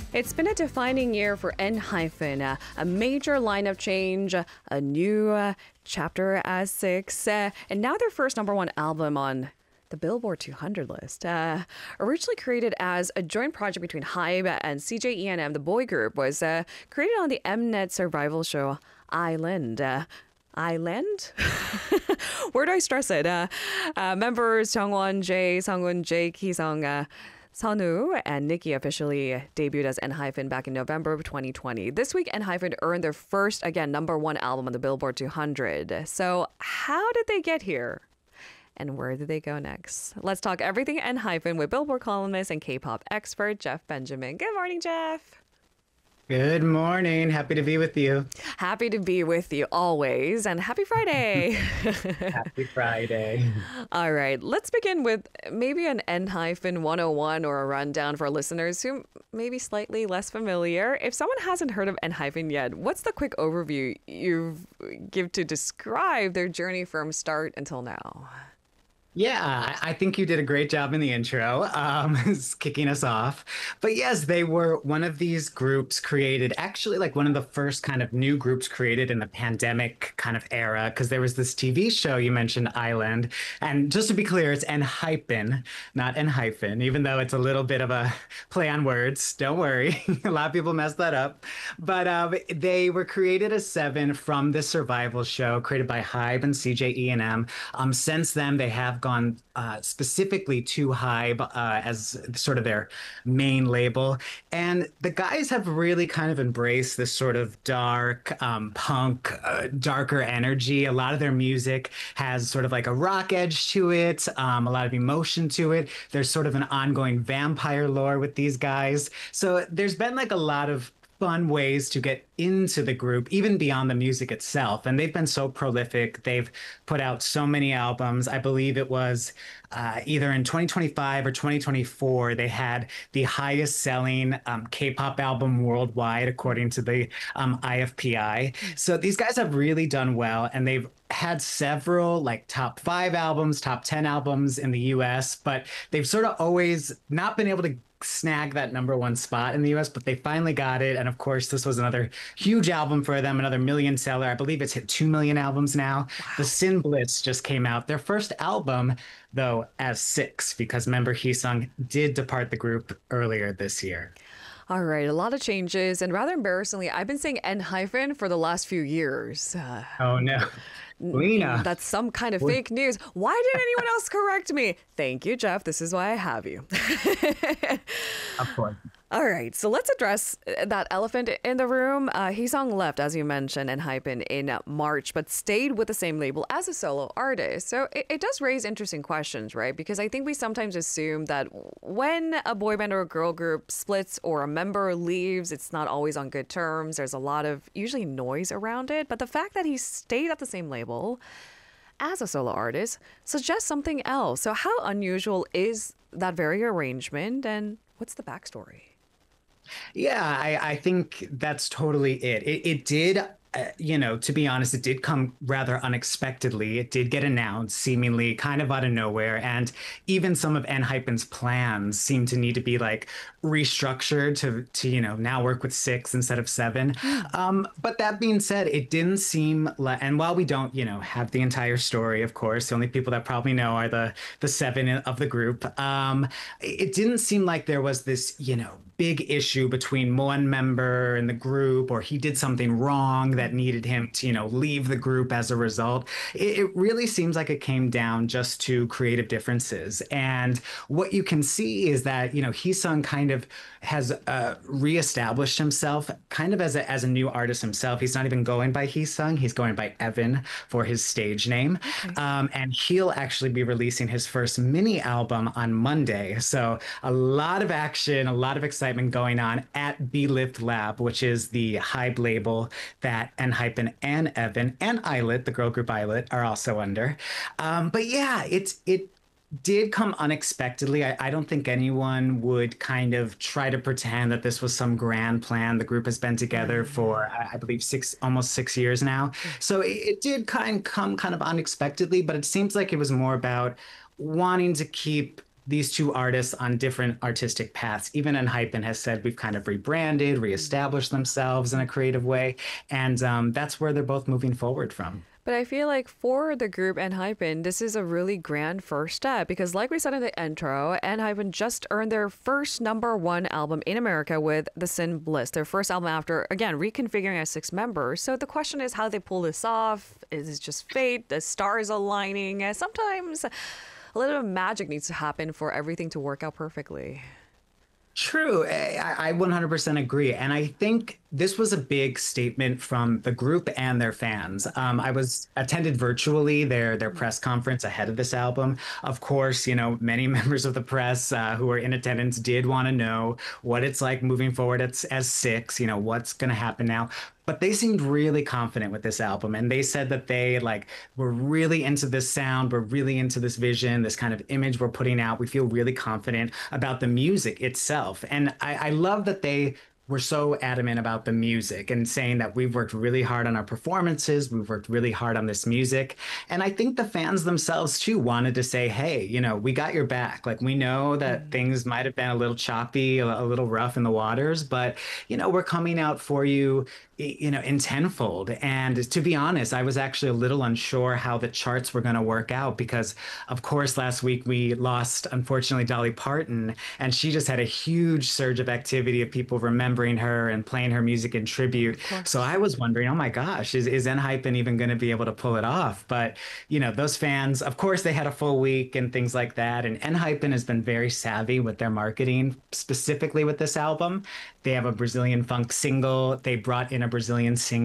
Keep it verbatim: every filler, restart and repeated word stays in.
It's been a defining year for ENHYPEN, uh, a major lineup change, uh, a new uh, chapter as six, uh, and now their first number one album on the Billboard two hundred list. Uh, originally created as a joint project between HYBE and C J E N M, the boy group was uh, created on the Mnet survival show Island. Uh, Island? Where do I stress it? Uh, uh, members Jungwon Jae, Sungwon Jake, Heesung, uh, Sonu and Nikki officially debuted as ENHYPEN back in November of twenty twenty. This week, ENHYPEN earned their first, again, number one album on the Billboard two hundred. So how did they get here? And where did they go next? Let's talk everything ENHYPEN with Billboard columnist and K-pop expert Jeff Benjamin. Good morning, Jeff. Good morning. Happy to be with you. Happy to be with you always. And happy Friday. Happy Friday. All right. Let's begin with maybe an ENHYPEN one oh one or a rundown for listeners who may be slightly less familiar. If someone hasn't heard of ENHYPEN yet, what's the quick overview you give to describe their journey from start until now? Yeah, I think you did a great job in the intro, um, kicking us off. But yes, they were one of these groups created, actually like one of the first kind of new groups created in the pandemic kind of era, because there was this T V show you mentioned, Island. And just to be clear, it's ENHYPEN, not ENHYPEN, even though it's a little bit of a play on words. Don't worry. A lot of people mess that up. But um, they were created as seven from this survival show created by HYBE and C J E N M. Um, since then, they have gone uh, specifically to HYBE uh, as sort of their main label. And the guys have really kind of embraced this sort of dark um, punk, uh, darker energy. A lot of their music has sort of like a rock edge to it, um, a lot of emotion to it. There's sort of an ongoing vampire lore with these guys. So there's been like a lot of fun ways to get into the group, even beyond the music itself. And they've been so prolific. They've put out so many albums. I believe it was uh, either in twenty twenty-five or twenty twenty-four, they had the highest selling um, K-pop album worldwide, according to the um, I F P I. So these guys have really done well, and they've had several like top five albums, top ten albums in the U S, but they've sort of always not been able to snag that number one spot in the U S, but they finally got it. And of course, this was another huge album for them, another million seller. I believe it's hit two million albums now. Wow. The Sin Bliss just came out. Their first album, though, as six, because member Heesung did depart the group earlier this year. All right, a lot of changes. And rather embarrassingly, I've been saying ENHYPEN for the last few years. Uh, oh, no. Lena. That's some kind of fake news. Why didn't anyone else correct me? Thank you, Jeff. This is why I have you. Of course. All right, so let's address that elephant in the room. Uh, Heesung left, as you mentioned, ENHYPEN in March, but stayed with the same label as a solo artist. So it, it does raise interesting questions, right? Because I think we sometimes assume that when a boy band or a girl group splits or a member leaves, it's not always on good terms. There's a lot of usually noise around it. But the fact that he stayed at the same label as a solo artist suggests something else. So how unusual is that very arrangement, and what's the backstory? Yeah, I, I think that's totally it. It, it did, uh, you know, to be honest, it did come rather unexpectedly. It did get announced seemingly kind of out of nowhere. And even some of ENHYPEN's plans seem to need to be like restructured to, to you know, now work with six instead of seven. Um, but that being said, it didn't seem like, and while we don't, you know, have the entire story, of course, the only people that probably know are the, the seven of the group. Um, it didn't seem like there was this, you know, big issue between one member and the group, or he did something wrong that needed him to, you know, leave the group as a result. It, it really seems like it came down just to creative differences. And what you can see is that, you know, Heesung kind of has uh, reestablished himself kind of as a, as a new artist himself. He's not even going by Heesung. He's going by Evan for his stage name. Okay. Um, and he'll actually be releasing his first mini album on Monday. So a lot of action, a lot of excitement going on at B-Lift Lab, which is the HYBE label that ENHYPEN and Evan and Islet, the girl group Islet, are also under. Um, but yeah, it's it did come unexpectedly. I, I don't think anyone would kind of try to pretend that this was some grand plan. The group has been together for, I believe, six, almost six years now. So it, it did kind of come kind of unexpectedly, but it seems like it was more about wanting to keep these two artists on different artistic paths. Even Enhypen has said we've kind of rebranded, reestablished themselves in a creative way, and um, that's where they're both moving forward from. But I feel like for the group Enhypen, this is a really grand first step because, like we said in the intro, Enhypen just earned their first number one album in America with The Sin Bliss, their first album after, again, reconfiguring as six members. So the question is how they pull this off. Is it just fate? The stars aligning? Uh, Sometimes a little bit of magic needs to happen for everything to work out perfectly. True. I, I one hundred percent agree. And I think this was a big statement from the group and their fans. Um, I was attended virtually their their press conference ahead of this album. Of course, you know, many members of the press uh, who were in attendance did want to know what it's like moving forward as, as six, you know, what's going to happen now. But they seemed really confident with this album, and they said that they like were really into this sound, we're really into this vision, this kind of image we're putting out. We feel really confident about the music itself, and I, I love that they were so adamant about the music and saying that we've worked really hard on our performances, we've worked really hard on this music. And I think the fans themselves too wanted to say, hey, you know, we got your back. Like, we know that things might have been a little choppy, a, a little rough in the waters, but, you know, we're coming out for you, you know, in tenfold. And to be honest, I was actually a little unsure how the charts were going to work out because, of course, last week we lost, unfortunately, Dolly Parton, and she just had a huge surge of activity of people remembering her and playing her music in tribute. So I was wondering, oh my gosh, is, is Enhypen even going to be able to pull it off? But, you know, those fans, of course, they had a full week and things like that. And Enhypen has been very savvy with their marketing, specifically with this album. They have a Brazilian funk single. They brought in a Brazilian singer